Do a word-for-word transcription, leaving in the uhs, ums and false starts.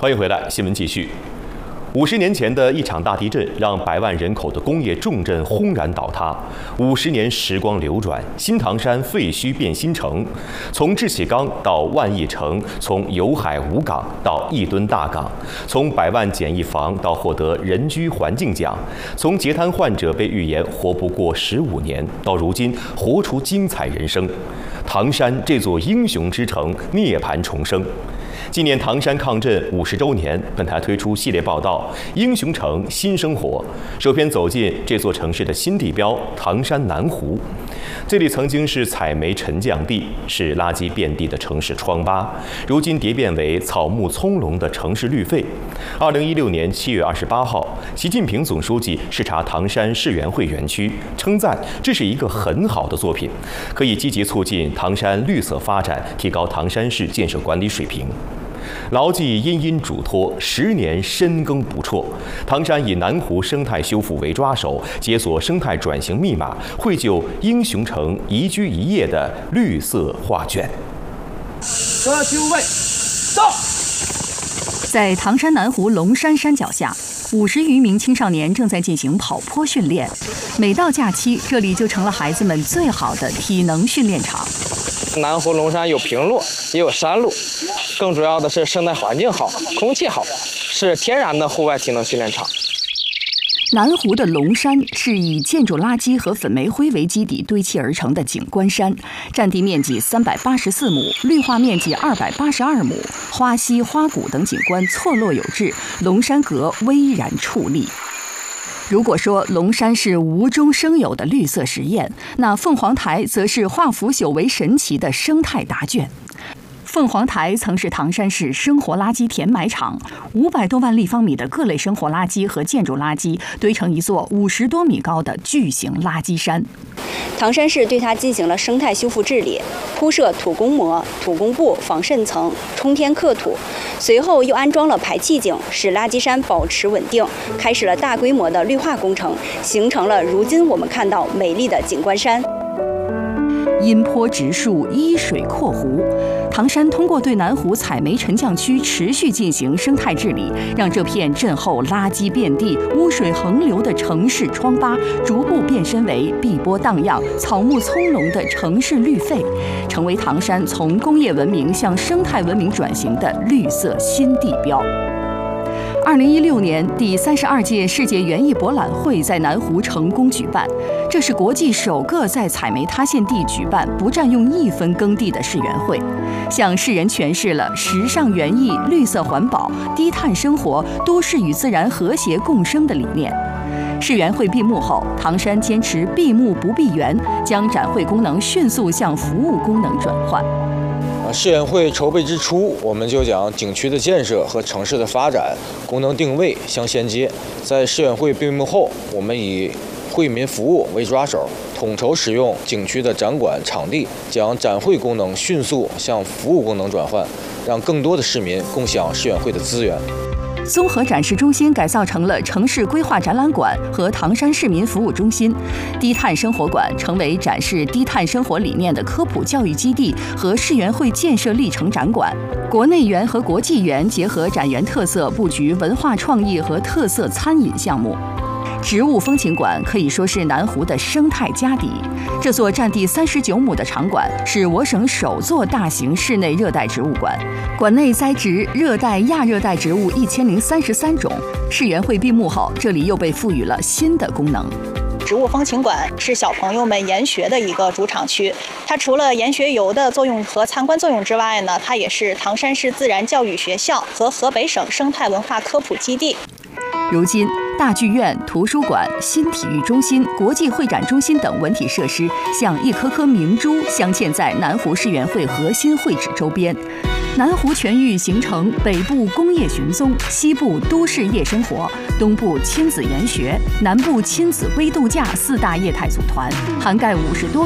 欢迎回来，新闻继续。五十年前的一场大地震，让百万人口的工业重镇轰然倒塌。五十年时光流转，新唐山废墟变新城，从志气岗到万亿城，从有海无港到亿吨大港，从百万简易房到获得人居环境奖，从截瘫患者被预言活不过十五年，到如今活出精彩人生。唐山这座英雄之城涅槃重生。纪念唐山抗震五十周年，本台推出系列报道《英雄城新生活》，首篇走进这座城市的新地标唐山南湖。这里曾经是采煤沉降地，是垃圾遍地的城市疮疤，如今蝶变为草木葱茏的城市绿肺。二零一六年七月二十八号，习近平总书记视察唐山世园会园区，称赞这是一个很好的作品，可以积极促进唐山绿色发展，提高唐山市建设管理水平。牢记殷殷嘱托，十年深耕不辍。唐山以南湖生态修复为抓手，解锁生态转型密码，绘就英雄城宜居宜业的绿色画卷。 各就位，到。 在唐山南湖龙山山脚下，五十余名青少年正在进行跑坡训练。每到假期，这里就成了孩子们最好的体能训练场。 南湖龙山有平路，也有山路，更主要的是生态环境好，空气好，是天然的户外体能训练场。 南湖的龙山是以建筑垃圾和粉煤灰为基底堆砌而成的景观山，占地面积三百八十四亩，绿化面积二百八十二亩，花溪、花谷等景观错落有致，龙山阁巍然矗立。如果说龙山是无中生有的绿色实验，那凤凰台则是化腐朽为神奇的生态答卷。凤凰台曾是唐山市生活垃圾填埋场，五百多万立方米的各类生活垃圾和建筑垃圾堆成一座五十多米高的巨型垃圾山。 唐山市对它进行了生态修复治理，铺设土工膜、土工布、防渗层、冲天刻土，随后又安装了排气井，使垃圾山保持稳定，开始了大规模的绿化工程，形成了如今我们看到美丽的景观山。 阴坡植树，依水扩湖。唐山通过对南湖采煤沉降区持续进行生态治理，让这片震后垃圾遍地、污水横流的城市疮疤，逐步变身为碧波荡漾、草木葱茏的城市绿肺，成为唐山从工业文明向生态文明转型的绿色新地标。二零一六年，第三十二届世界园艺博览会在南湖成功举办，这是国际首个在采煤塌陷地举办不占用一分耕地的世园会，向世人诠释了时尚园艺、绿色环保、低碳生活、都市与自然和谐共生的理念。世园会闭幕后，唐山坚持闭幕不闭园，将展会功能迅速向服务功能转换。 世园会筹备之初，我们就将景区的建设和城市的发展功能定位相衔接。在世园会闭幕后，我们以惠民服务为抓手，统筹使用景区的展馆场地，将展会功能迅速向服务功能转换，让更多的市民共享世园会的资源。 综合展示中心改造成了城市规划展览馆和唐山市民服务中心，低碳生活馆成为展示低碳生活理念的科普教育基地和世园会建设历程展馆。国内园和国际园结合展园特色，布局文化创意和特色餐饮项目。植物风情馆可以说是南湖的生态家底。这座占地三十九亩的场馆是我省首座大型室内热带植物馆，馆内栽植热带、亚热带植物一千零三十三种。世园会闭幕后，这里又被赋予了新的功能。 植物风情馆是小朋友们研学的一个主场区，它除了研学游的作用和参观作用之外呢，它也是唐山市自然教育学校和河北省生态文化科普基地。 如今，大剧院、图书馆、新体育中心、国际会展中心等文体设施像一颗颗明珠镶嵌在南湖世园会核心会址周边。南湖全域形成北部工业寻踪、西部都市夜生活、东部亲子研学、南部亲子微度假四大业态组团，涵盖五十多